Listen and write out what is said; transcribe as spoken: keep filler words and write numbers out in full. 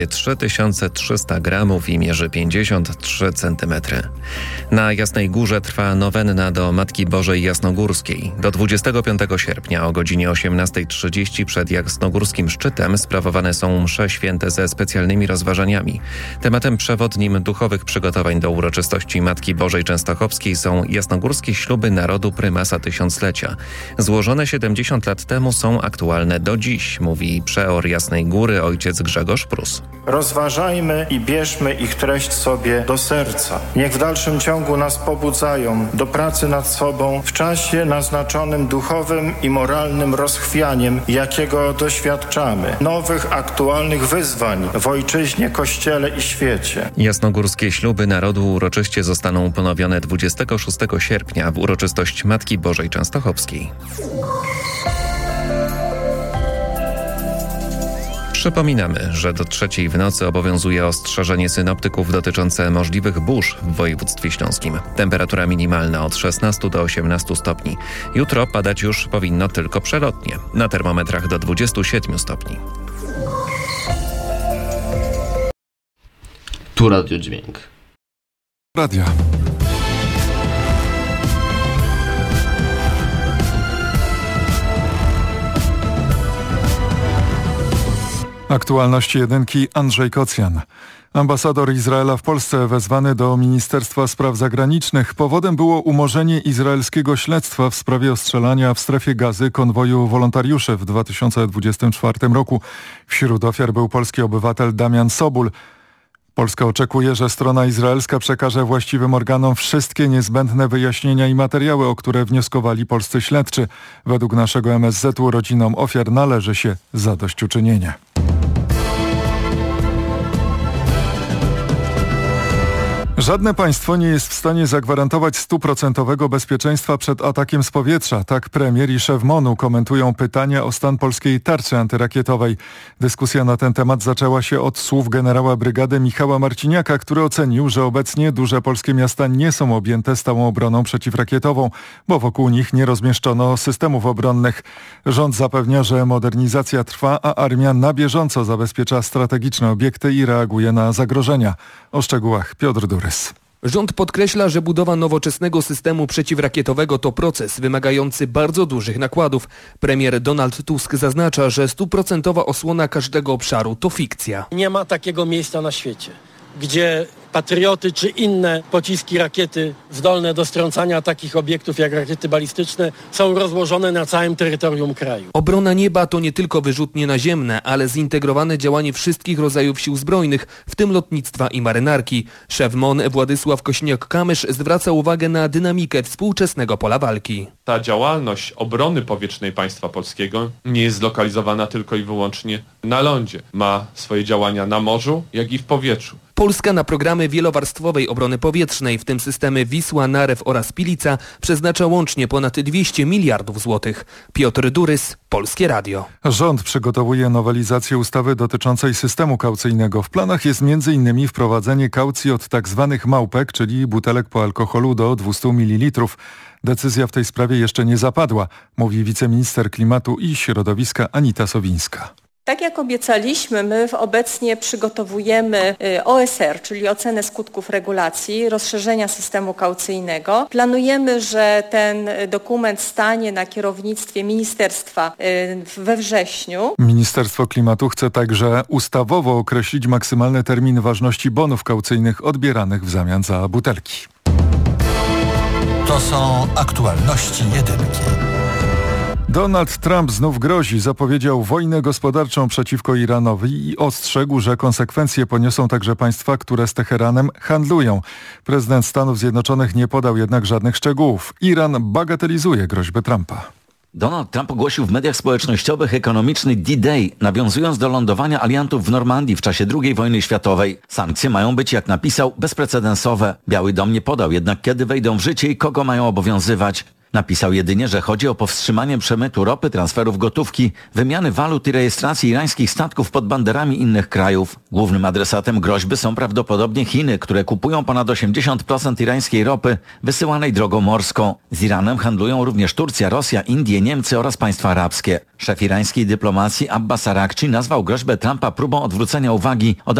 trzy tysiące trzysta gramów i mierzy pięćdziesiąt trzy centymetry. Na Jasnej Górze trwa nowenna do Matki Bożej Jasnogórskiej. Do dwudziestego piątego sierpnia o godzinie osiemnasta trzydzieści przed Jasnogórskim Szczytem sprawowane są msze święte ze specjalnymi rozważaniami. Tematem przewodnim duchowych przygotowań do uroczystości Matki Bożej Częstochowskiej są jasnogórskie śluby narodu prymasa tysiąclecia. Złożone siedemdziesiąt lat temu są aktualne do dziś, mówi przeor Jasnej Góry ojciec Grzegorz Prus. Rozważajmy i bierzmy ich treść sobie do serca. Niech w dalszym ciągu nas pobudzają do pracy nad sobą w czasie naznaczonym duchowym i moralnym rozchwianiem, jakiego doświadczamy. Nowych, aktualnych wyzwań w ojczyźnie, kościele i świecie. Jasnogórskie śluby narodu uroczyście zostaną ponowione dwudziestego szóstego sierpnia w uroczystość Matki Bożej Częstochowskiej. Przypominamy, że do trzeciej w nocy obowiązuje ostrzeżenie synoptyków dotyczące możliwych burz w województwie śląskim. Temperatura minimalna od szesnastu do osiemnastu stopni. Jutro padać już powinno tylko przelotnie. Na termometrach do dwudziestu siedmiu stopni. Tu Radio Dźwięk. Radio. Aktualności jedynki Andrzej Kocjan. Ambasador Izraela w Polsce wezwany do Ministerstwa Spraw Zagranicznych. Powodem było umorzenie izraelskiego śledztwa w sprawie ostrzelania w strefie Gazy konwoju wolontariuszy w dwa tysiące dwudziestym czwartym roku. Wśród ofiar był polski obywatel Damian Sobul. Polska oczekuje, że strona izraelska przekaże właściwym organom wszystkie niezbędne wyjaśnienia i materiały, o które wnioskowali polscy śledczy. Według naszego M S Z-u rodzinom ofiar należy się zadośćuczynienie. Żadne państwo nie jest w stanie zagwarantować stuprocentowego bezpieczeństwa przed atakiem z powietrza. Tak premier i szef MON-u komentują pytania o stan polskiej tarczy antyrakietowej. Dyskusja na ten temat zaczęła się od słów generała brygady Michała Marciniaka, który ocenił, że obecnie duże polskie miasta nie są objęte stałą obroną przeciwrakietową, bo wokół nich nie rozmieszczono systemów obronnych. Rząd zapewnia, że modernizacja trwa, a armia na bieżąco zabezpiecza strategiczne obiekty i reaguje na zagrożenia. O szczegółach Piotr Durys. Rząd podkreśla, że budowa nowoczesnego systemu przeciwrakietowego to proces wymagający bardzo dużych nakładów. Premier Donald Tusk zaznacza, że stuprocentowa osłona każdego obszaru to fikcja. Nie ma takiego miejsca na świecie, gdzie patrioty czy inne pociski, rakiety zdolne do strącania takich obiektów jak rakiety balistyczne są rozłożone na całym terytorium kraju. Obrona nieba to nie tylko wyrzutnie naziemne, ale zintegrowane działanie wszystkich rodzajów sił zbrojnych, w tym lotnictwa i marynarki. Szef MON Władysław Kośniak-Kamysz zwraca uwagę na dynamikę współczesnego pola walki. Ta działalność obrony powietrznej państwa polskiego nie jest zlokalizowana tylko i wyłącznie na lądzie. Ma swoje działania na morzu, jak i w powietrzu. Polska na programy wielowarstwowej obrony powietrznej, w tym systemy Wisła, Narew oraz Pilica, przeznacza łącznie ponad dwieście miliardów złotych. Piotr Durys, Polskie Radio. Rząd przygotowuje nowelizację ustawy dotyczącej systemu kaucyjnego. W planach jest między innymi wprowadzenie kaucji od tzw. małpek, czyli butelek po alkoholu do dwieście mililitrów. Decyzja w tej sprawie jeszcze nie zapadła, mówi wiceminister klimatu i środowiska Anita Sowińska. Tak jak obiecaliśmy, my obecnie przygotowujemy O S R, czyli ocenę skutków regulacji, rozszerzenia systemu kaucyjnego. Planujemy, że ten dokument stanie na kierownictwie ministerstwa we wrześniu. Ministerstwo Klimatu chce także ustawowo określić maksymalny termin ważności bonów kaucyjnych odbieranych w zamian za butelki. To są aktualności jedynki. Donald Trump znów grozi, zapowiedział wojnę gospodarczą przeciwko Iranowi i ostrzegł, że konsekwencje poniosą także państwa, które z Teheranem handlują. Prezydent Stanów Zjednoczonych nie podał jednak żadnych szczegółów. Iran bagatelizuje groźby Trumpa. Donald Trump ogłosił w mediach społecznościowych ekonomiczny D-Day, nawiązując do lądowania aliantów w Normandii w czasie drugiej wojny światowej. Sankcje mają być, jak napisał, bezprecedensowe. Biały Dom nie podał jednak, kiedy wejdą w życie i kogo mają obowiązywać. Napisał jedynie, że chodzi o powstrzymanie przemytu ropy, transferów gotówki, wymiany walut i rejestracji irańskich statków pod banderami innych krajów. Głównym adresatem groźby są prawdopodobnie Chiny, które kupują ponad osiemdziesiąt procent irańskiej ropy wysyłanej drogą morską. Z Iranem handlują również Turcja, Rosja, Indie, Niemcy oraz państwa arabskie. Szef irańskiej dyplomacji Abbas Araghchi nazwał groźbę Trumpa próbą odwrócenia uwagi od